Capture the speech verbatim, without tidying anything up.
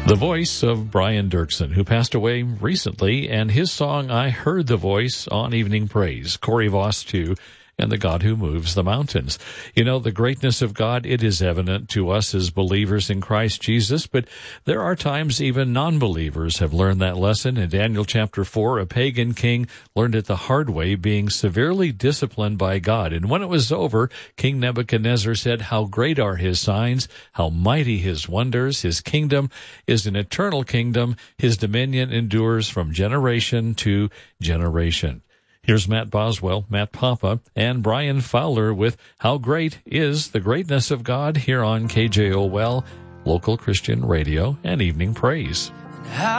The voice of Brian Dirksen, who passed away recently, and his song, I Heard the Voice, on Evening Praise. Corey Voss, too, and the God who moves the mountains. You know, the greatness of God, it is evident to us as believers in Christ Jesus, but there are times even non-believers have learned that lesson. In Daniel chapter four, a pagan king learned it the hard way, being severely disciplined by God. And when it was over, King Nebuchadnezzar said, how great are his signs, how mighty his wonders. His kingdom is an eternal kingdom. His dominion endures from generation to generation. Here's Matt Boswell, Matt Papa, and Brian Fowler with How Great is the Greatness of God here on K J O L, local Christian radio and Evening Praise.